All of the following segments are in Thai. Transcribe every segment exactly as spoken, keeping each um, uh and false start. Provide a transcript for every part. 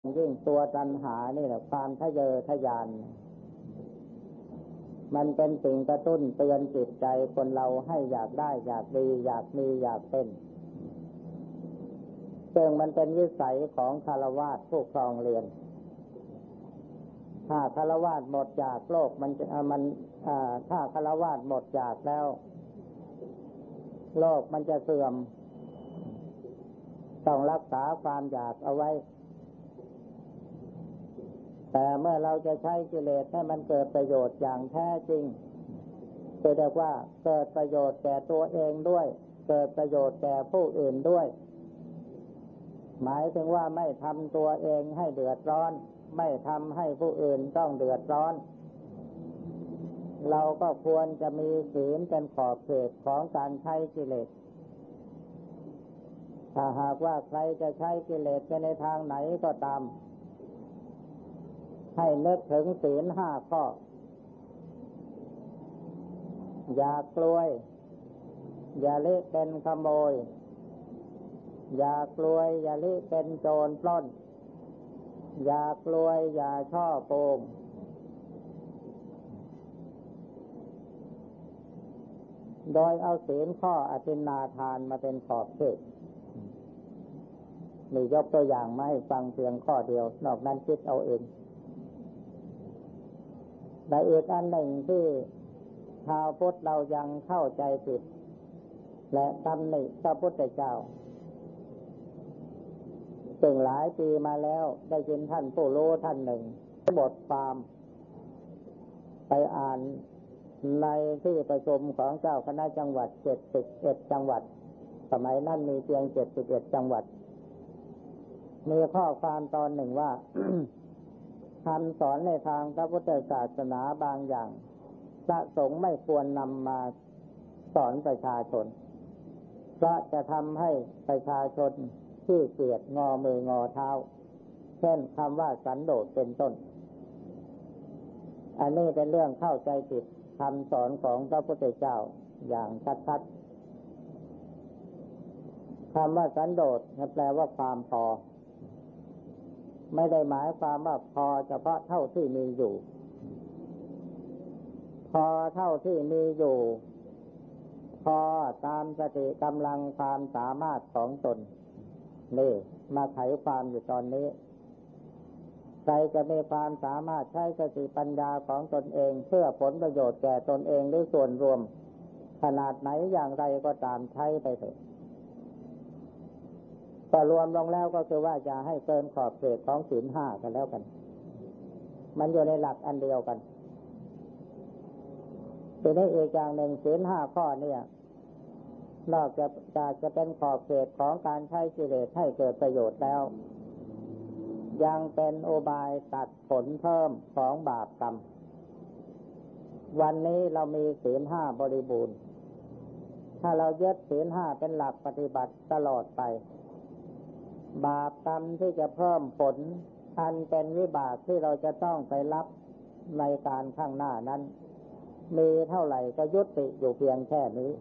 ยิ่งตัวตัณหานี่แหละความทะเยอทะยานมันเป็นสิ่งกระตุ้นเตือนจิตใจคนเราให้อยากได้อยากดีอยากมีอยากเป็นซึ่งมันเป็นวิสัยของฆราวาสผู้ครองเรือนถ้าฆราวาสหมดจากโลกมันจะมันถ้าฆราวาสหมดจากแล้วโลกมันจะเสื่อมต้องรักษาความอยากเอาไว้แต่เมื่อเราจะใช้กิเลสให้มันเกิดประโยชน์อย่างแท้จริงจะเรียกว่าเกิดประโยชน์แก่ตัวเองด้วยเกิดประโยชน์แก่ผู้อื่นด้วยหมายถึงว่าไม่ทำตัวเองให้เดือดร้อนไม่ทำให้ผู้อื่นต้องเดือดร้อนเราก็ควรจะมีศีลเป็นขอบเขตของการใช้กิเลสถ้าหากว่าใครจะใช้กิเลสไปในทางไหนก็ตามให้นึกถึงศีลห้าข้ออย่ากลัวอย่าเละเป็นขโมยอย่ากลัวอย่าเละเป็นโจรปล้นอย่ากลัวอย่าช่อโกงโดยเอาศีลข้ออทินนาทานมาเป็นขอบเขตนี่ยกตัวอย่างมาให้ฟังเพียงข้อเดียวนอกนั้นคิดเอาเองแต่อีกอันหนึ่งที่ชาวพุทธเรายังเข้าใจผิดและตำหนิพระพุทธเจ้าซึ่งหลายปีมาแล้วได้ยินท่านผู้รู้ท่านหนึ่งบทความไปอ่านในที่ประชุมของเจ้าคณะจังหวัดเจ็ดสิบเอ็ดจังหวัดสมัยนั้นมีเพียงเจ็ดสิบเอ็ดจังหวัดมีข้อความตอนหนึ่งว่า คำสอนในทางพระพุทธศาสนาบางอย่างพระสงฆ์ไม่ควรนำมาสอนประชาชนเพราะจะทำให้ประชาชนขี้เกียจงอมืองอเท้าเช่นคำว่าสันโดษเป็นต้นอันนี้เป็นเรื่องเข้าใจผิดคำสอนของพระพุทธเจ้าอย่างชัดๆคำว่าสันโดษแปลว่าความพอไม่ได้หมายความว่าพอเฉพาะเท่าที่มีอยู่พอเท่าที่มีอยู่พอตามสติกำลังความสามารถของตนนี่มาไขความอยู่ตอนนี้ใครจะมีความสามารถใช้สติปัญญาของตนเองเพื่อผลประโยชน์แก่ตนเองหรือส่วนรวมขนาดไหนอย่างไรก็ตามใช้ไปเถอะก็รวมลงแล้วก็คือว่าอย่าให้เกินขอบเขตของศีลห้ากันแล้วกันมันอยู่ในหลักอันเดียวกันทีนี้อีกอย่างหนึ่งศีลห้าข้อเนี่ยนอกจากจะเป็นขอบเขตของการใช้กิเลสให้เกิดประโยชน์แล้วยังเป็นอุบายตัดผลเพิ่มของบาปกรรมวันนี้เรามีศีลห้าบริบูรณ์ถ้าเรายึดศีลห้าเป็นหลักปฏิบัติตลอดไปบาปกรรมที่จะเพิ่มผลอันเป็นวิบากที่เราจะต้องไปรับในการข้างหน้านั้นมีเท่าไหร่ก็ยุติอยู่เพียงแค่นี้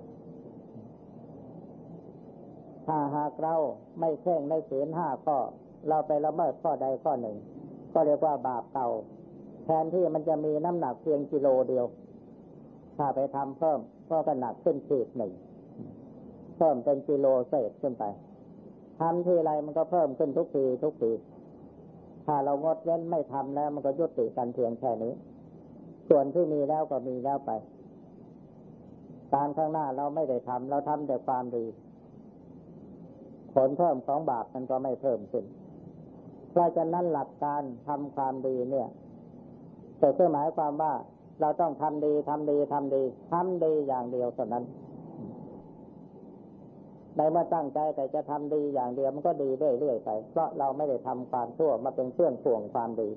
ถ้าหากเราไม่เคร่งในศีลห้าข้อเราไปละเมิดข้อใดข้อหนึ่งก็เรียกว่าบาปเก่าแทนที่มันจะมีน้ำหนักเพียงกิโลเดียวถ้าไปทำเพิ่มก็กหนักขึ้นขีดหนึ่งเพิ่มเป็นกิโลเศษขึ้นไปทำทีไรมันก็เพิ่มขึ้นทุกทีทุกทีถ้าเรางดเว้นไม่ทำแล้วมันก็ยุติกันเพียงแค่นี้ส่วนที่มีแล้วก็มีแล้วไปการข้างหน้าเราไม่ได้ทำเราทำแต่ความดีผลเพิ่มของบาปมันก็ไม่เพิ่มขึ้นเพราะฉะนั้นหลักการทำความดีเนี่ยจะคือหมายความว่าเราต้องทำดีทำดีทำดีทำดีอย่างเดียวเท่านั้นในเมื่อตั้งใจแต่จะทำดีอย่างเดียวมันก็ดีเรื่อยๆไปเพราะเราไม่ได้ทำความชั่วมาเป็นเครื่องพ่วงความดี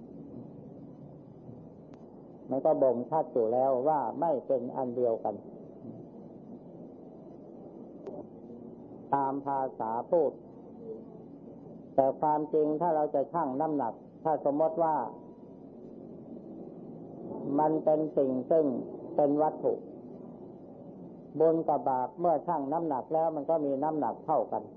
มันก็บ่งชัดอยู่แล้วว่าไม่เป็นอันเดียวกันตามภาษาพูดแต่ความจริงถ้าเราจะชั่งน้ำหนักถ้าสมมติว่ามันเป็นสิ่งซึ่งเป็นวัตถุบุญกับบาปเมื่อชั่งน้ำหนักแล้วมันก็มีน้ำหนักเท่ากัน